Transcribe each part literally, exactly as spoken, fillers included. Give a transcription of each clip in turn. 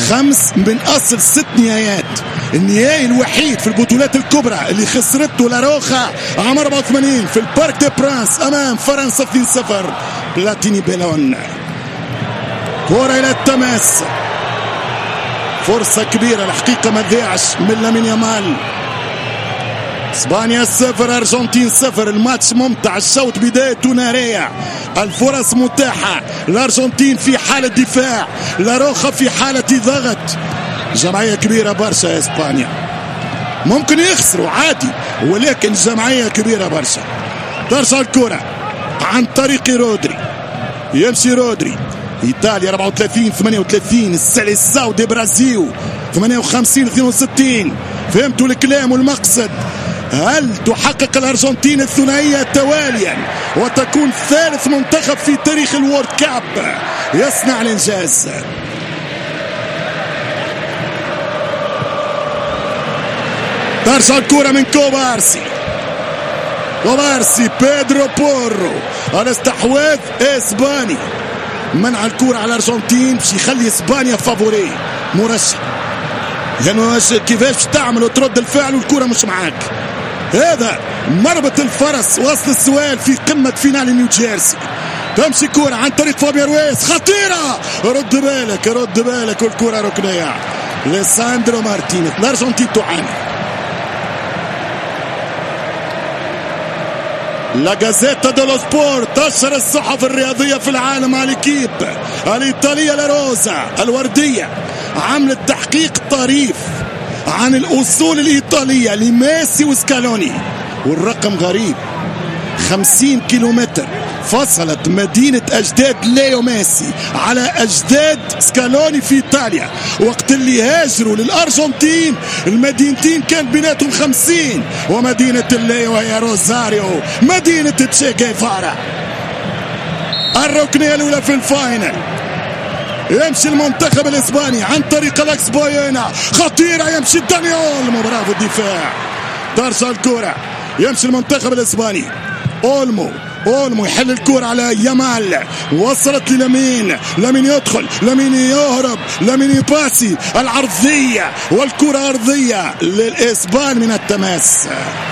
خمس من أصل ست نهايات. النهائي الوحيد في البطولات الكبرى اللي خسرته لاروخا عام أربعة وثمانين في البارك دي برانس أمام فرنسا اثنين صفر. بلاتيني بيلون، كرة إلى التماس، فرصة كبيرة الحقيقة ما ضيعش من لامين يامال. اسبانيا صفر ارجنتين صفر. الماتش ممتع، الشوط بدايته نارية، الفرص متاحة، الارجنتين في حالة دفاع، لاروخا في حالة ضغط. جمعية كبيرة برشا اسبانيا، ممكن يخسروا عادي، ولكن جمعية كبيرة برشا. ترجع الكرة عن طريق رودري، يمشي رودري. ايطاليا أربعة وثلاثين ثمانية وثلاثين، السلساو دي برازيل ثمانية وخمسين اثنين وستين. فهمتوا الكلام والمقصد؟ هل تحقق الأرجنتين الثنائية تواليا وتكون ثالث منتخب في تاريخ الورد كاب يصنع الإنجاز؟ ترجع الكرة من كوبارسي، كوبارسي بيدرو بورو، الاستحواذ اسباني. منع الكرة على الأرجنتين باش يخلي اسبانيا فافوري مرشح، لأنه كيفاش باش تعمل وترد الفعل والكرة مش معاك. هذا مربط الفرس. وصل السؤال في قمة فينال نيو جيرسي. تمشي كرة عن طريق فابيان رويز، خطيرة، رد بالك رد بالك، والكرة ركنية لساندرو مارتينيز. الأرجنتين تعاني. لا جازيتا دولو سبورت، أشهر الصحف الرياضية في العالم على الكيب الإيطالية لاروزا الوردية، عملت تحقيق طريف عن الأصول الإيطالية لميسي وسكالوني، والرقم غريب. خمسين كيلومتر فصلت مدينة أجداد ليو ميسي على أجداد سكالوني في إيطاليا. وقت اللي هاجروا للأرجنتين المدينتين كان بيناتهم خمسين، ومدينة ليو هي روزاريو، مدينة تشي جيفارا. الركنية الأولى في الفاينل. يمشي المنتخب الإسباني عن طريق الاكس بوينا، خطيرة، يمشي دانيول، برافو الدفاع. ترجع الكرة، يمشي المنتخب الإسباني. أولمو، أولمو يحل الكرة على يامال، وصلت للامين، لامين يدخل، لامين يهرب، لامين يباسي، العرضية والكرة أرضية للإسبان من التماس.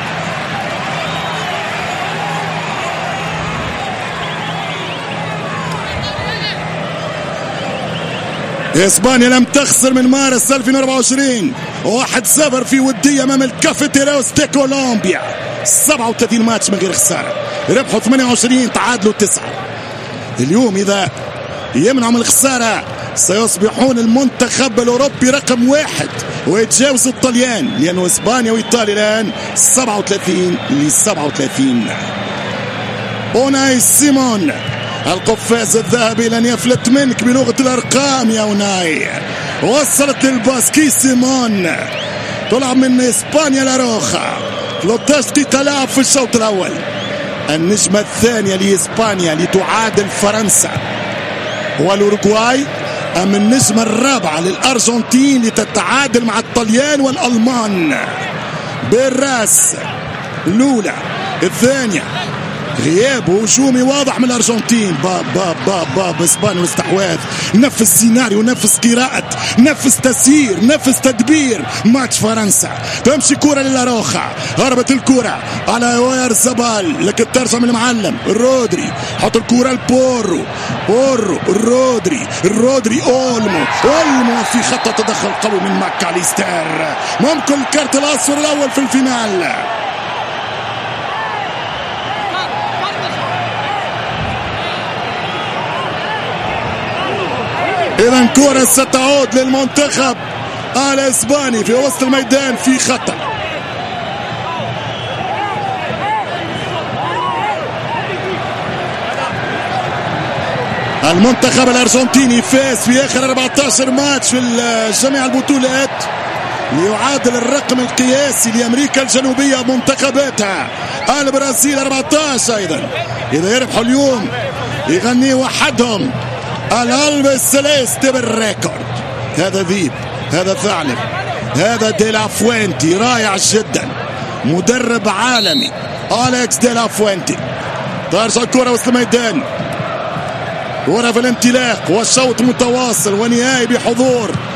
إسبانيا لم تخسر من مارس ألفين وأربعة وعشرين، واحد صفر في ودية أمام الكافيتيراوس دي كولومبيا. سبعة وثلاثين ماتش من غير خسارة، ربحوا ثمانية وعشرين، تعادلوا تسعة. اليوم إذا يمنعوا من الخسارة سيصبحون المنتخب الأوروبي رقم واحد ويتجاوزوا الطليان، لأنه إسبانيا وإيطاليا الآن سبعة وثلاثين ل سبعة وثلاثين. أوناي سيمون القفاز الذهبي لن يفلت منك بلغة الأرقام يا أوناي. وصلت للباسكي سيمون، تلعب من إسبانيا لاروخا. ثلاثة عشر دقيقة لعب في الشوط الأول. النجمة الثانية لإسبانيا لتعادل فرنسا والأوروغواي، أم النجمة الرابعة للأرجنتين لتتعادل مع الطليان والألمان. بالراس الأولى، الثانية غياب هجومي واضح من الارجنتين. باب باب باب باب اسبانيا والاستحواذ، نفس سيناريو، نفس قراءة، نفس تسيير، نفس تدبير ماتش فرنسا. تمشي كرة للاروخا، هربت الكرة على وير زبال، لكن ترجع من المعلم رودري، حط الكرة لبورو، بورو رودري، رودري اولمو، اولمو في خطة تدخل قوي من ماكاليستر، ممكن الكارت الاصفر الاول في الفينال. إذا كرة ستعود للمنتخب الإسباني في وسط الميدان في خطر. المنتخب الأرجنتيني فاز في آخر أربعة عشر ماتش في جميع البطولات ليعادل الرقم القياسي لأمريكا الجنوبية منتخباتها. البرازيل أربعة عشر أيضا. إذا يربحوا اليوم يغني وحدهم القلب السليستي بالريكورد. هذا ذيب، هذا ثعلب، هذا ديلا فوينتي رائع جدا، مدرب عالمي أليكس ديلا فوينتي. ترجع الكرة وسط الميدان، كرة في الانطلاق والشوط متواصل ونهائي بحضور